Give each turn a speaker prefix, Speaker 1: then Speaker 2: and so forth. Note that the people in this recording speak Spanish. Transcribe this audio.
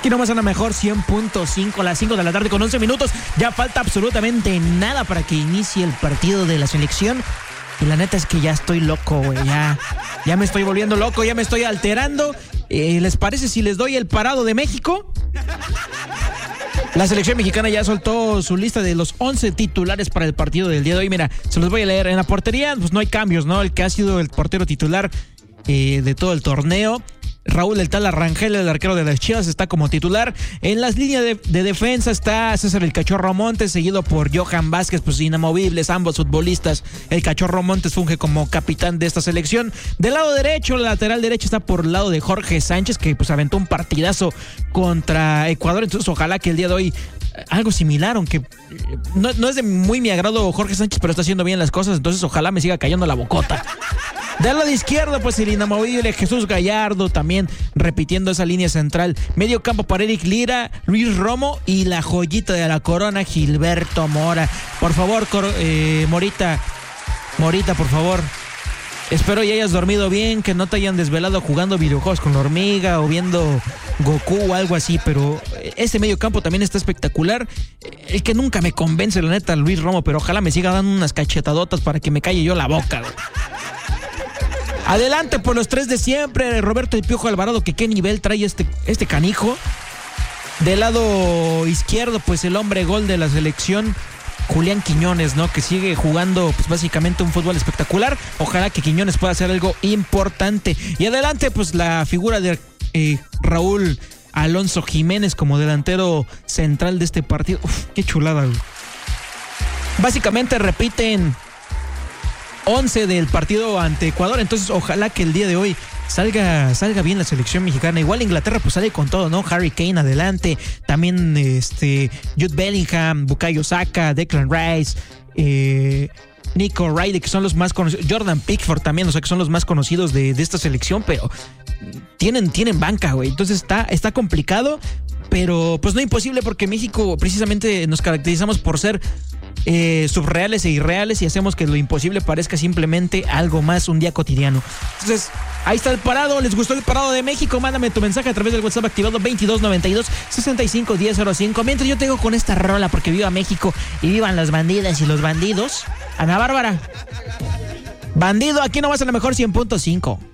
Speaker 1: Aquí nomás a la mejor 100.5 a las 5 de la tarde con 11 minutos. Ya falta absolutamente nada para que inicie el partido de la selección. Y la neta es que ya estoy loco, güey. Ya me estoy volviendo loco, ya me estoy alterando. ¿Les parece si les doy el parado de México? La selección mexicana ya soltó su lista de los 11 titulares para el partido del día de hoy. Mira, se los voy a leer. En la portería, pues no hay cambios, ¿no? El que ha sido el portero titular de todo el torneo, Raúl El Tala Rangel, el arquero de las Chivas, está como titular. En las líneas de defensa está César el Cachorro Montes, seguido por Johan Vázquez, pues inamovibles ambos futbolistas. El Cachorro Montes funge como capitán de esta selección. Del lado derecho, el lateral derecho está por el lado de Jorge Sánchez, que pues aventó un partidazo contra Ecuador. Entonces ojalá que el día de hoy algo similar, aunque no es de muy mi agrado Jorge Sánchez, pero está haciendo bien las cosas, entonces ojalá me siga cayendo la bocota. Del lado izquierdo, pues el inamovible Jesús Gallardo, también repitiendo esa línea central. Medio campo para Eric Lira, Luis Romo y la joyita de la corona, Gilberto Mora. Por favor, Morita, por favor. Espero ya hayas dormido bien, que no te hayan desvelado jugando videojuegos con la hormiga o viendo Goku o algo así, pero ese medio campo también está espectacular. El que nunca me convence, la neta, Luis Romo, pero ojalá me siga dando unas cachetadotas para que me calle yo la boca, güey. Adelante por los tres de siempre, Roberto El Piojo Alvarado, que qué nivel trae este canijo. Del lado izquierdo, pues el hombre gol de la selección, Julián Quiñones, ¿no? Que sigue jugando pues básicamente un fútbol espectacular. Ojalá que Quiñones pueda hacer algo importante. Y adelante pues la figura de Raúl Alonso Jiménez como delantero central de este partido. Uf, qué chulada, güey. Básicamente repiten 11 del partido ante Ecuador, entonces ojalá que el día de hoy salga bien la selección mexicana. Igual Inglaterra pues sale con todo, ¿no? Harry Kane adelante, también Jude Bellingham, Bukayo Saka, Declan Rice, Nico Riley, que son los más conocidos, Jordan Pickford también, o sea que son los más conocidos de esta selección, pero tienen banca, güey, entonces está complicado, pero pues no imposible, porque México precisamente nos caracterizamos por ser subreales e irreales y hacemos que lo imposible parezca simplemente algo más, un día cotidiano. Entonces, ahí está el parado. ¿Les gustó el parado de México? Mándame tu mensaje a través del WhatsApp activado 2292-651005. Mientras yo te digo con esta rola, porque viva México y vivan las bandidas y los bandidos. Ana Bárbara, bandido, aquí nomás a la mejor 100.5.